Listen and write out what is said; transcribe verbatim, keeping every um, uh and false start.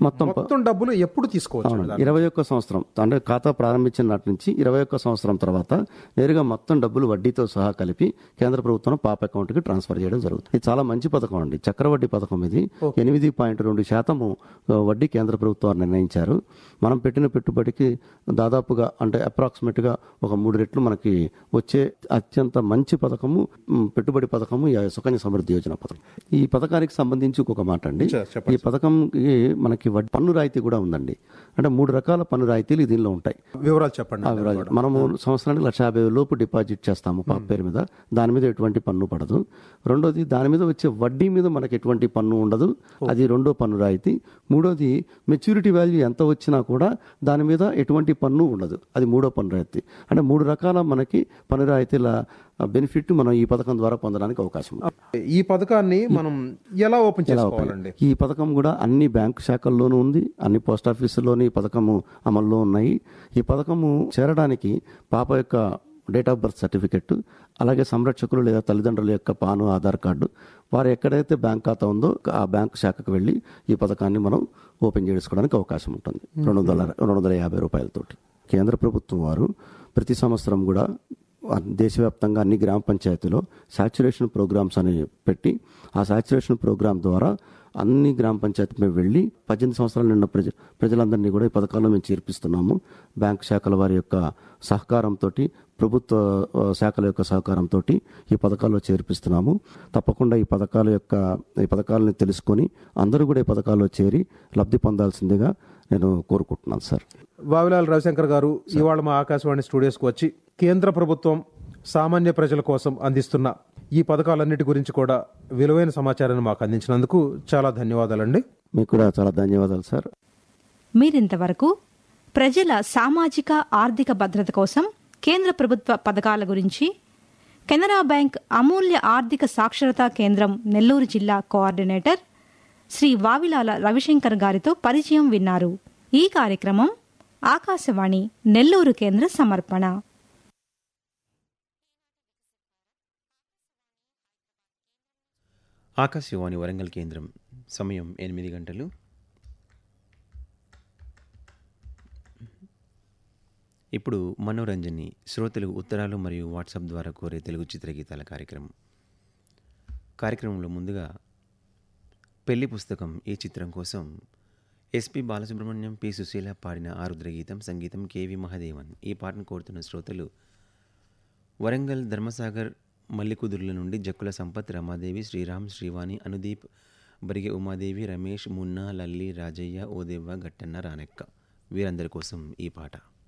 మొత్తం మొత్తం డబ్బులు ఎప్పుడు తీసుకోవచ్చు? ఇరవై ఒక్క సంవత్సరం అంటే ఖాతా ప్రారంభించిన నాటి నుంచి ఇరవై ఒక్క సంవత్సరం తర్వాత నేరుగా మొత్తం డబ్బులు వడ్డీతో సహా కలిపి కేంద్ర ప్రభుత్వం పాప అకౌంట్ కి ట్రాన్స్ఫర్ చేయడం జరుగుతుంది. ఇది చాలా మంచి పథకం అండి. చక్రవడ్డీ పథకం ఇది. ఎనిమిది పాయింట్ రెండు శాతము వడ్డీ కేంద్ర ప్రభుత్వం నిర్ణయించారు. మనం పెట్టిన పెట్టుబడికి దాదాపుగా అంటే అప్రాక్సిమేట్ గా ఒక మూడు రెట్లు మనకి వచ్చే అత్యంత మంచి పథకము పెట్టుబడి పథకము ఈ సుకన్య సమృద్ధి యోజన పథకం. ఈ పథకానికి సంబంధించి ఒక మాట అండి. ఈ పథకంకి మనకి పన్ను రాయితీ కూడా ఉందండి. అంటే మూడు రకాల పన్ను రాయితీలు దీనిలో ఉంటాయి. వివరాలు చెప్పండి. మనము సంవత్సరానికి లక్ష యాభై లోపు డిపాజిట్ చేస్తాము పాప పేరు మీద. దాని మీద ఎటువంటి పన్ను పడదు. రెండోది దాని మీద వచ్చే వడ్డీ మీద మనకి ఎటువంటి పన్ను ఉండదు. అది రెండో పన్ను రాయితీ. మూడోది మెచ్యూరిటీ వాల్యూ ఎంత వచ్చినా కూడా దాని మీద ఎటువంటి పన్ను ఉండదు. అది మూడో పన్ను రాయితీ. అంటే మూడు రకాల మనకి పన్ను రాయితీల బెనిఫిట్ మనం ఈ పథకం ద్వారా పొందడానికి అవకాశం ఉంది. ఈ పథకాన్ని మనం ఎలా ఓపెన్ చేసుకోవాలండి? ఈ పథకం కూడా అన్ని బ్యాంకు శాఖల్లోనూ ఉంది. అన్ని పోస్ట్ ఆఫీసుల్లోని ఈ పథకము అమల్లో ఉన్నాయి. ఈ పథకము చేరడానికి పాప యొక్క డేట్ ఆఫ్ బర్త్ సర్టిఫికెట్, అలాగే సంరక్షకులు లేదా తల్లిదండ్రుల యొక్క పాను ఆధార్ కార్డు, వారు ఎక్కడైతే బ్యాంక్ ఖాతా ఉందో ఆ బ్యాంకు శాఖకు వెళ్ళి ఈ పథకాన్ని మనం ఓపెన్ చేసుకోవడానికి అవకాశం ఉంటుంది. రెండు వందల రెండు వందల యాభై రూపాయలతోటి కేంద్ర ప్రభుత్వం వారు ప్రతి సంవత్సరం కూడా దేశవ్యాప్తంగా అన్ని గ్రామ పంచాయతీలో సాచ్యురేషన్ ప్రోగ్రామ్స్ అని పెట్టి ఆ సాచ్యురేషన్ ప్రోగ్రామ్ ద్వారా అన్ని గ్రామ పంచాయతీ మేము వెళ్ళి పద్దెనిమిది సంవత్సరాలు నిన్న ప్రజ ప్రజలందరినీ కూడా ఈ పథకాల్లో మేము చేర్పిస్తున్నాము. బ్యాంక్ శాఖల వారి యొక్క సహకారంతో, ప్రభుత్వ శాఖల యొక్క సహకారంతో ఈ పథకాల్లో చేర్పిస్తున్నాము. తప్పకుండా ఈ పథకాల యొక్క ఈ పథకాలను తెలుసుకొని అందరూ కూడా ఈ పథకాల్లో చేరి లబ్ధి పొందాల్సిందిగా నేను కోరుకుంటున్నాను సార్. వావిలాల రవిశంకర్ గారు ఇవాళ మా ఆకాశవాణి స్టూడియోస్కి వచ్చి కేంద్ర ప్రభుత్వం సామాన్య ప్రజల కోసం అందిస్తున్న ఈ పథకాలన్నిటి గురించి కూడా విలువైన సమాచారాన్ని మాకు అందించినందుకు చాలా ధన్యవాదాలండి. మీకు కూడా చాలా ధన్యవాదాలు సార్. మీరింతవరకు ప్రజల సామాజిక ఆర్థిక భద్రత కోసం కేంద్ర ప్రభుత్వ పథకాల గురించి కెనరా బ్యాంక్ అమూల్య ఆర్థిక సాక్షరతా కేంద్రం నెల్లూరు జిల్లా కోఆర్డినేటర్ శ్రీ వావిలాల రవిశంకర్ గారితో పరిచయం విన్నారు. ఈ కార్యక్రమం ఆకాశవాణి నెల్లూరు కేంద్ర సమర్పణ. ఆకాశవాణి వరంగల్ కేంద్రం. సమయం ఎనిమిది గంటలు. ఇప్పుడు మనోరంజని శ్రోతలు ఉత్తరాలు మరియు వాట్సాప్ ద్వారా కోరే తెలుగు చిత్రగీతాల కార్యక్రమం. కార్యక్రమంలో ముందుగా పెళ్లి పుస్తకం ఈ చిత్రం కోసం ఎస్పి బాలసుబ్రహ్మణ్యం, పి సుశీల పాడిన ఆరుద్ర గీతం, సంగీతం కెవి మహాదేవన్. ఈ పాటను కోరుతున్న శ్రోతలు వరంగల్, ధర్మసాగర్, మల్లికుదుర్ల నుండి జక్కుల సంపత్, రమాదేవి, శ్రీరామ్, శ్రీవాణి, అనుదీప్, బరిగె ఉమాదేవి, రమేష్, మున్నా, లల్లి, రాజయ్య, ఓదేవ్వ, గట్టన్న, రానెక్క. వీరందరి కోసం ఈ పాట.